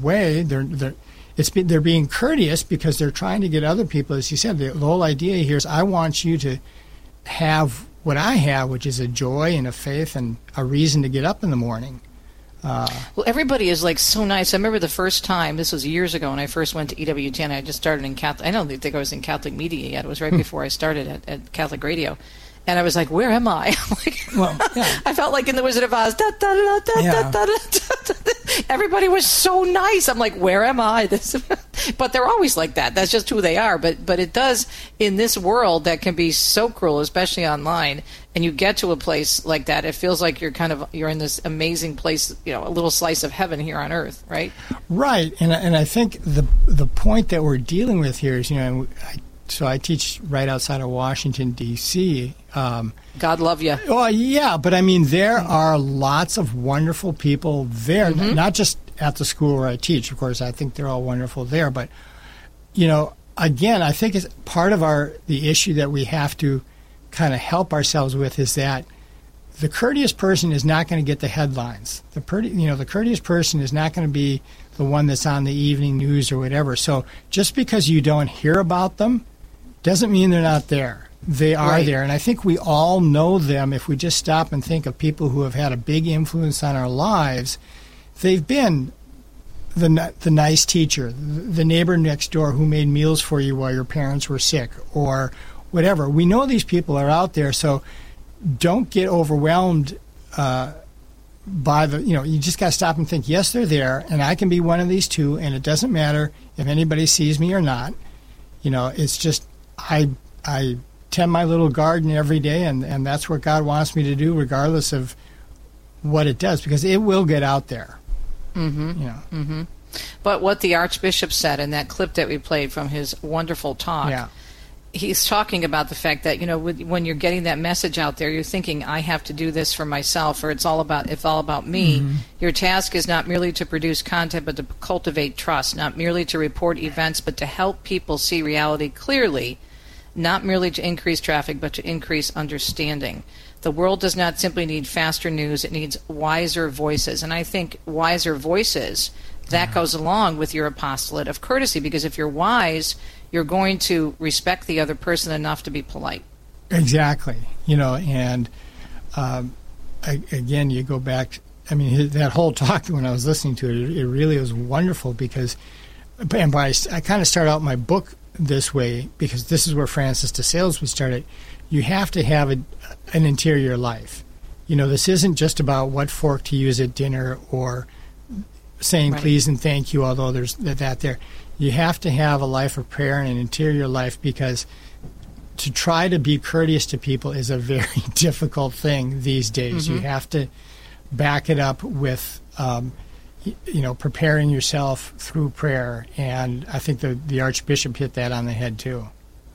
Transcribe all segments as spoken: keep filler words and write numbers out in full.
way. They're they're it's be, they're being courteous because they're trying to get other people. As you said, the, the whole idea here is I want you to have what I have, which is a joy and a faith and a reason to get up in the morning. Uh, well, everybody is like so nice. I remember the first time, this was years ago when I first went to E W ten. I just started in Catholic. I don't think I was in Catholic media yet. It was right before I started at, at Catholic Radio. And I was like, where am I? like, well, yeah. I felt like in The Wizard of Oz. Da, da, da, da, yeah. da, da, da, da. Everybody was so nice. I'm like, where am I? This, but they're always like that. That's just who they are. But but it does, in this world that can be so cruel, especially online, and you get to a place like that, it feels like you're kind of, you're in this amazing place, you know, a little slice of heaven here on earth, right? Right. And, and I think the the point that we're dealing with here is, you know, I, so I teach right outside of Washington, D C Um, God love you. Oh, yeah. But, I mean, there are lots of wonderful people there, mm-hmm. not just at the school where I teach. Of course, I think they're all wonderful there. But, you know, again, I think it's part of our the issue that we have to kind of help ourselves with is that the courteous person is not going to get the headlines. The per, you know, the courteous person is not going to be the one that's on the evening news or whatever. So just because you don't hear about them doesn't mean they're not there. They are right. there. And I think we all know them if we just stop and think of people who have had a big influence on our lives. They've been the the nice teacher, the neighbor next door who made meals for you while your parents were sick, or whatever. We know these people are out there, so don't get overwhelmed uh, by the, you know, you just got to stop and think, yes, they're there, and I can be one of these too, and it doesn't matter if anybody sees me or not. You know, it's just, I I tend my little garden every day, and, and that's what God wants me to do, regardless of what it does, because it will get out there. Mm-hmm. You know. Mm-hmm. But what the Archbishop said in that clip that we played from his wonderful talk, yeah. he's talking about the fact that, you know, when you're getting that message out there, you're thinking, I have to do this for myself, or it's all about it's all about me. Mm-hmm. Your task is not merely to produce content, but to cultivate trust, not merely to report events, but to help people see reality clearly, not merely to increase traffic, but to increase understanding. The world does not simply need faster news, it needs wiser voices. And I think wiser voices, that yeah. goes along with your apostolate of courtesy, because if you're wise, you're going to respect the other person enough to be polite. Exactly. You know, and um, I, again, you go back, I mean, his, that whole talk, when I was listening to it, it really was wonderful because, and by, I kind of start out my book this way because this is where Francis de Sales would start it. You have to have a, an interior life. You know, this isn't just about what fork to use at dinner or saying right. please and thank you, although there's that there. You have to have a life of prayer and an interior life, because to try to be courteous to people is a very difficult thing these days. Mm-hmm. You have to back it up with, um, you know, preparing yourself through prayer. And I think the, the Archbishop hit that on the head, too.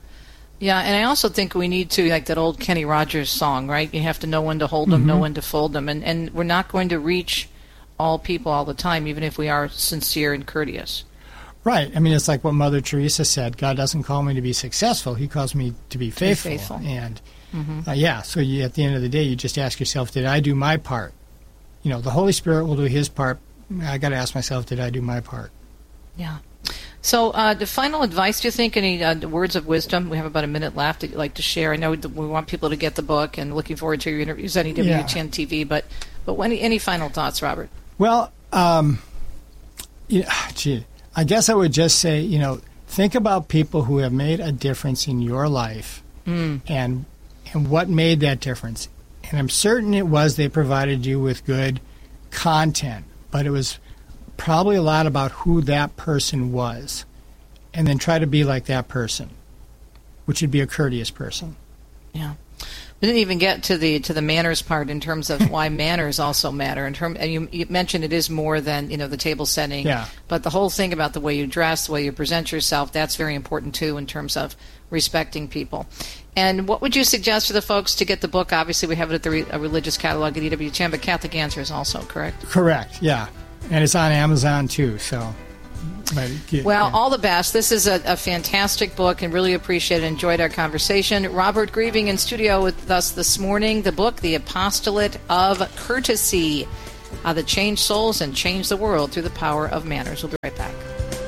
Yeah, and I also think we need to, like that old Kenny Rogers song, right? You have to know when to hold them, mm-hmm. know when to fold them. And, and we're not going to reach all people all the time, even if we are sincere and courteous. Right. I mean, it's like what Mother Teresa said. God doesn't call me to be successful. He calls me to be faithful. Be faithful. And, mm-hmm. uh, yeah, so you, at the end of the day, you just ask yourself, did I do my part? You know, the Holy Spirit will do his part. I got to ask myself, did I do my part? Yeah. So uh, the final advice, do you think, any uh, words of wisdom? We have about a minute left that you'd like to share. I know we want people to get the book, and looking forward to your interviews on E W ten yeah. T V, but but any, any final thoughts, Robert? Well, um, you know, gee, I guess I would just say, you know, think about people who have made a difference in your life mm. and and what made that difference. And I'm certain it was they provided you with good content, but it was probably a lot about who that person was, and then try to be like that person, which would be a courteous person. Yeah. We didn't even get to the to the manners part in terms of why manners also matter. In term, and you, you mentioned it is more than, you know, the table setting, yeah. but the whole thing about the way you dress, the way you present yourself, that's very important too in terms of respecting people. And what would you suggest for the folks to get the book? Obviously, we have it at the Re- a religious catalog at E W ten, but Catholic Answers also, correct? Correct, yeah. And it's on Amazon too, so. But, yeah, well, yeah. all the best. This is a, a fantastic book, and really appreciate it. Enjoyed our conversation. Robert Grieving in studio with us this morning. The book, The Apostolate of Courtesy. how to change souls and change the world through the power of manners. We'll be right back.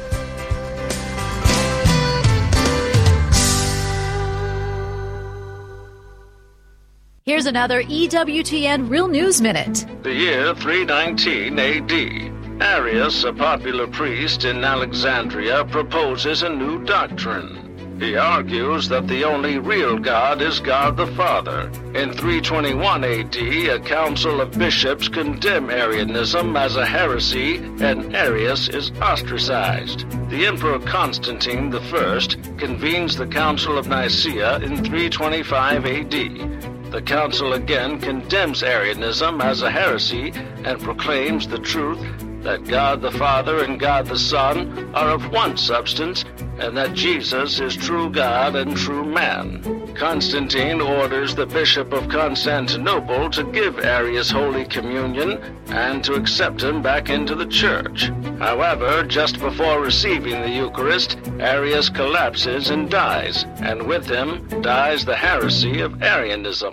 Here's another E W T N Real News Minute. The year three nineteen A D. Arius, a popular priest in Alexandria, proposes a new doctrine. He argues that the only real God is God the Father. In three twenty-one A D, a council of bishops condemn Arianism as a heresy, and Arius is ostracized. The Emperor Constantine the First convenes the Council of Nicaea in three twenty-five A D. The council again condemns Arianism as a heresy and proclaims the truth that God the Father and God the Son are of one substance, and that Jesus is true God and true man. Constantine orders the Bishop of Constantinople to give Arius Holy Communion and to accept him back into the church. However, just before receiving the Eucharist, Arius collapses and dies, and with him dies the heresy of Arianism.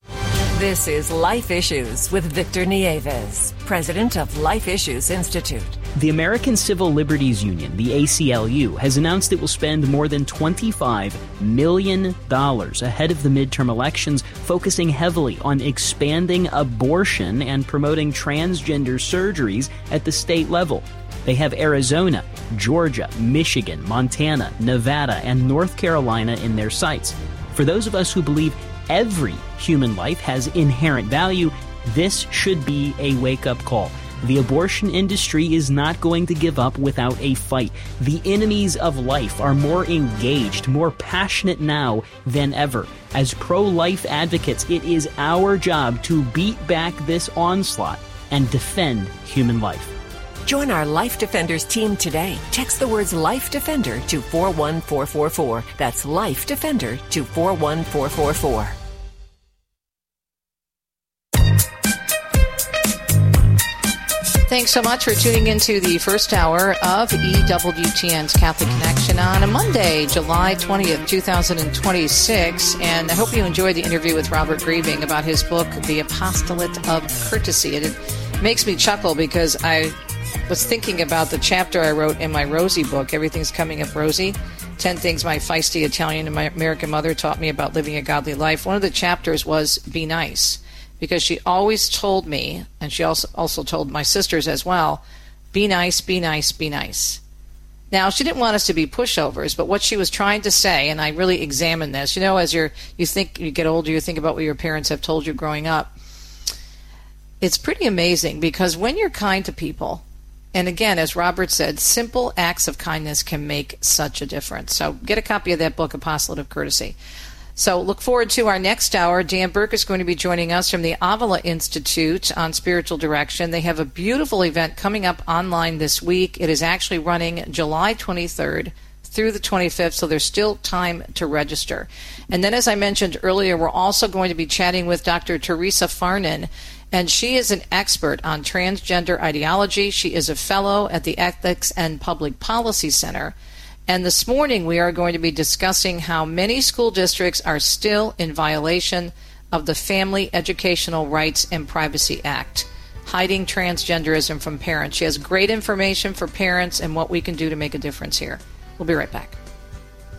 This is Life Issues with Victor Nieves, president of Life Issues Institute. The American Civil Liberties Union, the A C L U, has announced it will spend more than twenty-five million dollars ahead of the midterm elections, focusing heavily on expanding abortion and promoting transgender surgeries at the state level. They have Arizona, Georgia, Michigan, Montana, Nevada, and North Carolina in their sights. For those of us who believe every human life has inherent value, this should be a wake-up call. The abortion industry is not going to give up without a fight. The enemies of life are more engaged, more passionate now than ever. As pro-life advocates, it is our job to beat back this onslaught and defend human life. Join our Life Defenders team today. Text the words Life Defender to four one four four four. That's Life Defender to four one four four four. Thanks so much for tuning into the first hour of E W T N's Catholic Connection on a Monday, July twentieth, twenty twenty-six. And I hope you enjoyed the interview with Robert Grieving about his book, The Apostolate of Courtesy. And it makes me chuckle because I was thinking about the chapter I wrote in my Rosie book, Everything's Coming Up Rosie, ten Things My Feisty Italian and My American Mother Taught Me About Living a Godly Life. One of the chapters was Be Nice, because she always told me, and she also, also told my sisters as well, be nice, be nice, be nice. Now, she didn't want us to be pushovers, but what she was trying to say, and I really examined this, you know, as you're, you think, you get older, you think about what your parents have told you growing up. It's pretty amazing, because when you're kind to people, and again, as Robert said, simple acts of kindness can make such a difference. So get a copy of that book, Apostolate of Courtesy. So look forward to our next hour. Dan Burke is going to be joining us from the Avila Institute on Spiritual Direction. They have a beautiful event coming up online this week. It is actually running July twenty-third through the twenty-fifth, so there's still time to register. And then, as I mentioned earlier, we're also going to be chatting with Doctor Teresa Farnan, and she is an expert on transgender ideology. She is a fellow at the Ethics and Public Policy Center. And this morning we are going to be discussing how many school districts are still in violation of the Family Educational Rights and Privacy Act, hiding transgenderism from parents. She has great information for parents and what we can do to make a difference here. We'll be right back.